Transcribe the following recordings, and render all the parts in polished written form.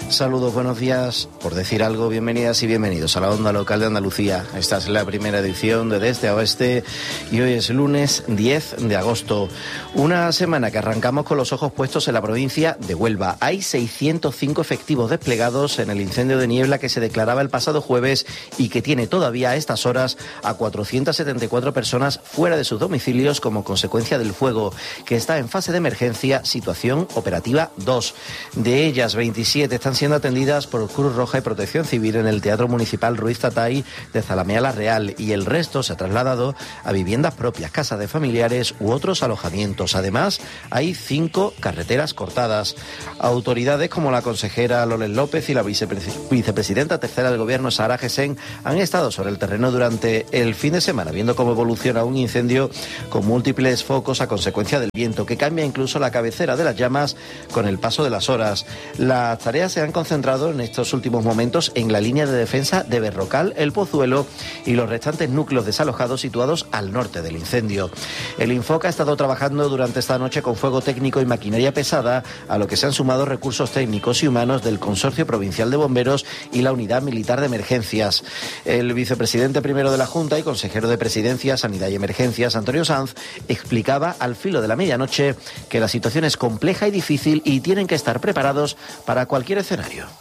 Saludos, buenos días. Por decir algo, bienvenidas y bienvenidos a la Onda Local de Andalucía. Esta es la primera edición de Este a Oeste y hoy es lunes 10 de agosto. Una semana que arrancamos con los ojos puestos en la provincia de Huelva. Hay 605 efectivos desplegados en el incendio de niebla que se declaraba el pasado jueves y que tiene todavía a estas horas a 474 personas fuera de sus domicilios como consecuencia del fuego, que está en fase de emergencia, situación operativa 2. De ellas, 27 están siendo atendidas por Cruz Roja y Protección Civil en el Teatro Municipal Ruiz Tatay de Zalamea la Real, y el resto se ha trasladado a viviendas propias, casas de familiares u otros alojamientos. Además, hay 5 carreteras cortadas. Autoridades como la consejera Loles López y la vicepresidenta tercera del Gobierno, Sara Gesén, han estado sobre el terreno durante el fin de semana, viendo cómo evoluciona un incendio con múltiples focos a consecuencia del viento, que cambia incluso la cabecera de las llamas con el paso de las horas. Las tareas se han concentrado en estos últimos momentos en la línea de defensa de Berrocal, El Pozuelo y los restantes núcleos desalojados situados al norte del incendio. El Infoca ha estado trabajando durante esta noche con fuego técnico y maquinaria pesada, a lo que se han sumado recursos técnicos y humanos del Consorcio Provincial de Bomberos y la Unidad Militar de Emergencias. El vicepresidente primero de la Junta y consejero de Presidencia, Sanidad y Emergencias, Antonio Sanz, explicaba al filo de la medianoche que la situación es compleja y difícil y tienen que estar preparados para cualquier escenario.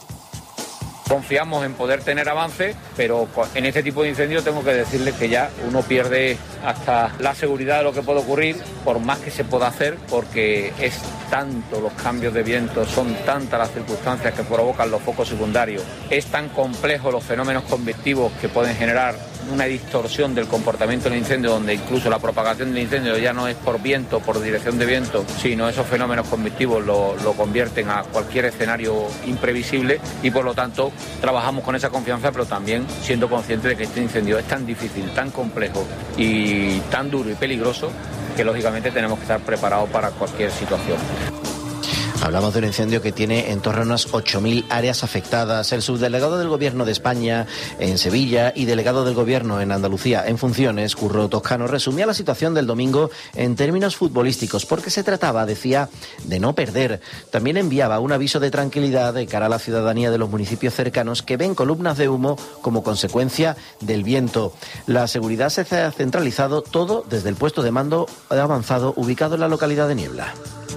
Confiamos en poder tener avance, pero en este tipo de incendios tengo que decirles que ya uno pierde hasta la seguridad de lo que puede ocurrir, por más que se pueda hacer, porque es tanto los cambios de viento, son tantas las circunstancias que provocan los focos secundarios, es tan complejo los fenómenos convectivos que pueden generar una distorsión del comportamiento del incendio, donde incluso la propagación del incendio ya no es por viento, por dirección de viento, sino esos fenómenos convectivos lo convierten a cualquier escenario imprevisible, y por lo tanto trabajamos con esa confianza, pero también siendo conscientes de que este incendio es tan difícil, tan complejo y tan duro y peligroso que lógicamente tenemos que estar preparados para cualquier situación. Hablamos de un incendio que tiene en torno a unas 8.000 áreas afectadas. El subdelegado del Gobierno de España en Sevilla y delegado del Gobierno en Andalucía en funciones, Curro Toscano, resumía la situación del domingo en términos futbolísticos, porque se trataba, decía, de no perder. También enviaba un aviso de tranquilidad de cara a la ciudadanía de los municipios cercanos que ven columnas de humo como consecuencia del viento. La seguridad se ha centralizado todo desde el puesto de mando avanzado ubicado en la localidad de Niebla.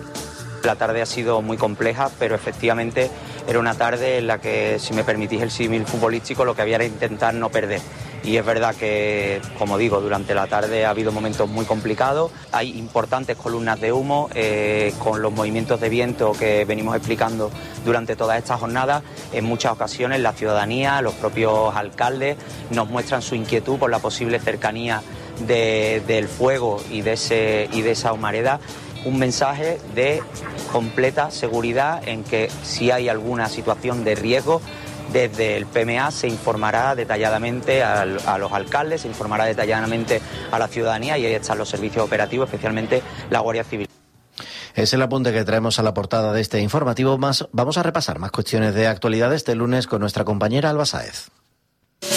La tarde ha sido muy compleja, pero efectivamente era una tarde en la que, si me permitís el símil futbolístico, lo que había era intentar no perder. Y es verdad que, como digo, durante la tarde ha habido momentos muy complicados. Hay importantes columnas de humo con los movimientos de viento que venimos explicando durante toda esta jornada. En muchas ocasiones la ciudadanía, los propios alcaldes nos muestran su inquietud por la posible cercanía del fuego y de esa humareda. Un mensaje de completa seguridad en que si hay alguna situación de riesgo, desde el PMA se informará detalladamente a los alcaldes, se informará detalladamente a la ciudadanía, y ahí están los servicios operativos, especialmente la Guardia Civil. Es el apunte que traemos a la portada de este informativo. Vamos a repasar más cuestiones de actualidad este lunes con nuestra compañera Alba Sáez.